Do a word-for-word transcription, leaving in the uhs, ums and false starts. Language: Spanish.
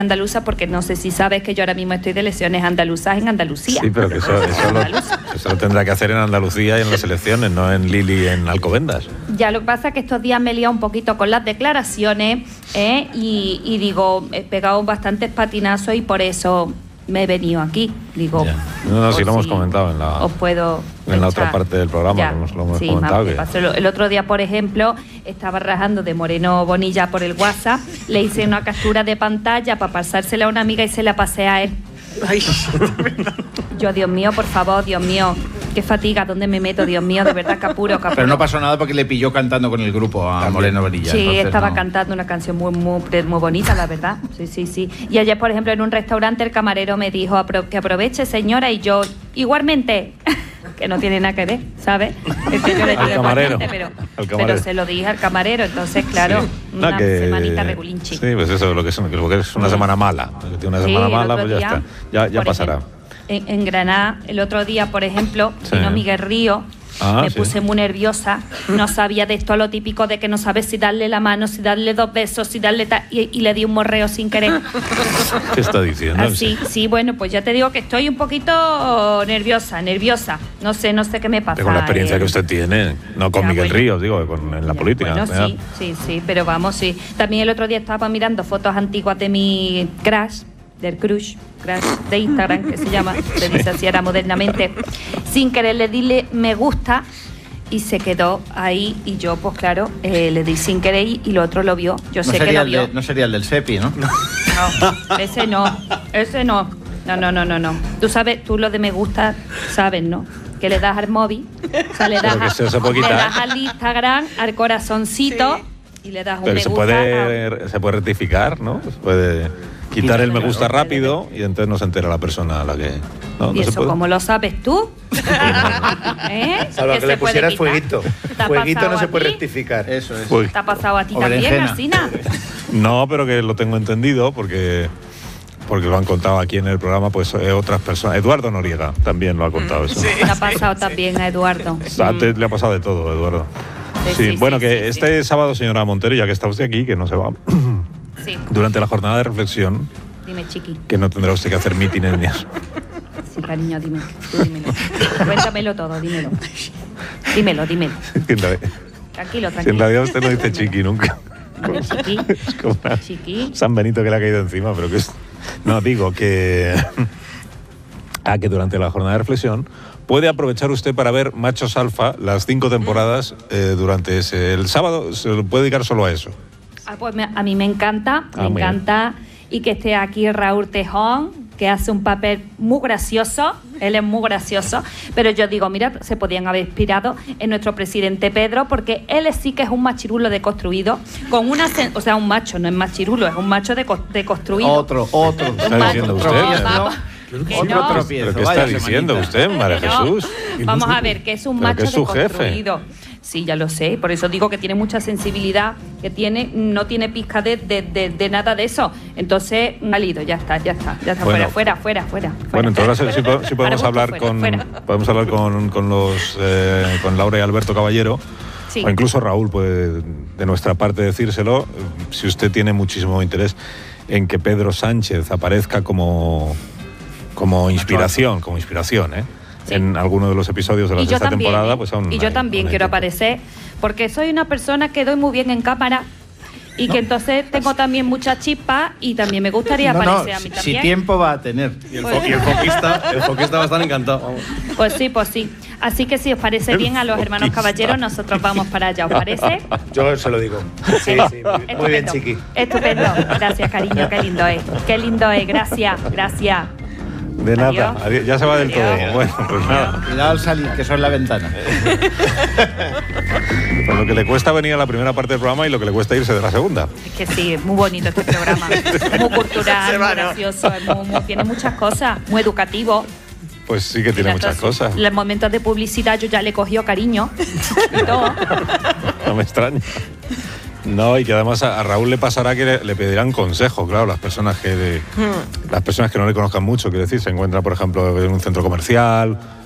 andaluza, porque no sé si sabes que yo ahora mismo estoy de lesiones andaluzas en Andalucía. Sí, pero que eso, eso, lo, eso lo tendrá que hacer en Andalucía y en las elecciones, no en Lili en Alcobendas. Ya, lo que pasa es que estos días me he liado un poquito con las declaraciones, ¿eh? y, y digo, he pegado bastantes patinazos y por eso me he venido aquí. Digo, ya. No, no, sí lo hemos si comentado en la, os puedo en la otra parte del programa, ya. Lo, lo hemos sí, comentado. Que... El otro día, por ejemplo, estaba rajando de Moreno Bonilla por el WhatsApp, le hice una captura de pantalla para pasársela a una amiga y se la pasé a él. Ay. Yo, Dios mío, por favor, Dios mío, qué fatiga, ¿dónde me meto? Dios mío, de verdad, capuro, capuro. Pero no pasó nada porque le pilló cantando con el grupo a Moreno Bonilla. Sí, entonces, estaba no. cantando una canción muy, muy, muy bonita, la verdad. Sí, sí, sí. Y ayer, por ejemplo, en un restaurante el camarero me dijo que aproveche, señora, y yo, igualmente, que no tiene nada que ver, ¿sabes? Es que yo le digo camarero, pero, camarero. pero se lo dije al camarero, entonces, claro, sí. una no, que, semanita regulinchi. Sí, pues eso es lo que es, lo que es una sí. semana mala. Tiene una semana sí, mala, pues ya día, está, ya, ya pasará. Ejemplo, en, en Granada, el otro día, por ejemplo, sí. vino Miguel Río. Ah, me sí. puse muy nerviosa, no sabía de esto, lo típico de que no sabes si darle la mano, si darle dos besos, si darle ta y, y le di un morreo sin querer. ¿Qué está diciendo? Así, sí, bueno, pues ya te digo que estoy un poquito nerviosa, nerviosa. No sé, no sé qué me pasa. Pero con la experiencia eh. que usted tiene, no con ya, Miguel bueno. Ríos, digo, con, en la ya, política. Bueno, sí, sí, sí, pero vamos, sí. También el otro día estaba mirando fotos antiguas de mi crush, del crush, crush de Instagram, que se llama, se dice así ahora modernamente. Sin querer le di me gusta y se quedó ahí y yo, pues claro, eh, le di sin querer y, y lo otro lo vio. Yo no sé que lo vio. De, no sería el del Sepi, ¿no? No, ese no, ese no. No, no, no, no, no. Tú sabes, tú lo de me gusta, sabes, ¿no? Que le das al móvil, o sea, le das, a, se se le das al Instagram, al corazoncito sí. y le das un Pero me se gusta. Puede, a... Se puede rectificar, ¿no? Se puede quitar el me gusta rápido y entonces no se entera la persona a la que... No, ¿Y no eso se puede. cómo lo sabes tú? ¿Eh? Salvo que le pusieras fueguito. Fueguito no se puede rectificar. Eso es. ¿Te ha pasado a ti también, Alsina? No, pero que lo tengo entendido porque... porque lo han contado aquí en el programa pues eh, otras personas. Eduardo Noriega también lo ha contado eso. Sí, le ha pasado sí, también sí. a Eduardo. Antes le ha pasado de todo, Eduardo. Sí, sí, sí bueno, sí, que sí, este sí. sábado, señora Montero, ya que está usted aquí, que no se va, sí. durante la jornada de reflexión, dime, chiqui, que no tendrá usted que hacer mítines ni eso. Sí, cariño, dime, tú dímelo. Cuéntamelo todo, dímelo. Dímelo, dímelo. Tranquilo, tranquilo. Si en realidad usted no dice chiqui nunca. Chiqui, es como una chiqui. San Benito que le ha caído encima, pero que es... No, digo que... Ah, que durante la jornada de reflexión puede aprovechar usted para ver Machos Alfa, las cinco temporadas, eh, durante ese... El sábado se lo puede dedicar solo a eso. Ah, pues me, a mí me encanta, ah, me encanta. Bien. Y que esté aquí Raúl Tejón, que hace un papel muy gracioso, él es muy gracioso, pero yo digo, mira, se podían haber inspirado en nuestro presidente Pedro, porque él sí que es un machirulo deconstruido, con una, o sea, un macho, no es machirulo, es un macho deconstruido. Otro, otro. ¿Qué está diciendo usted? Que no. ¿Pero qué está diciendo usted, María Jesús? No. Vamos a ver, que es un macho es su deconstruido. Jefe. Sí, ya lo sé, por eso digo que tiene mucha sensibilidad, que tiene, no tiene pizca de, de, de, de nada de eso. Entonces, válido, ya está, ya está, ya está, bueno, fuera, fuera, fuera, fuera. Bueno, entonces sí, sí podemos hablar fuera, con fuera. podemos hablar con, con los eh, con Laura y Alberto Caballero. Sí. O incluso Raúl puede de nuestra parte decírselo, si usted tiene muchísimo interés en que Pedro Sánchez aparezca como, como inspiración, como inspiración, ¿eh? Sí. En alguno de los episodios de la sexta también, temporada, pues aún y yo también quiero aparecer, porque soy una persona que doy muy bien en cámara y no. que entonces tengo también mucha chispa y también me gustaría no, aparecer no, a mí si, también. Si tiempo va a tener. Y el, fo y el foquista, el foquista va a estar encantado. Pues sí, pues sí. Así que si os parece bien a los hermanos Caballeros, nosotros vamos para allá, ¿os parece? Yo se lo digo. Sí, sí, muy, muy bien, chiqui. Estupendo. Gracias, cariño, qué lindo es. Qué lindo es, gracias, gracias. De nada, adiós. Adiós. Ya se va del Adiós. todo. Bueno, pues nada. Cuidado al salir, que eso es la ventana. Pues lo que le cuesta venir a la primera parte del programa y lo que le cuesta irse de la segunda. Es que sí, es muy bonito este programa. Muy cultural, muy gracioso, es muy, muy, tiene muchas cosas, muy educativo. Pues sí que tiene muchas cosas. En los momentos de publicidad yo ya le cogió cariño. Y todo. No me extraña. No, y que además a, a Raúl le pasará que le, le pedirán consejo, claro, las personas que de, hmm. las personas que no le conozcan mucho, quiero decir, se encuentra, por ejemplo, en un centro comercial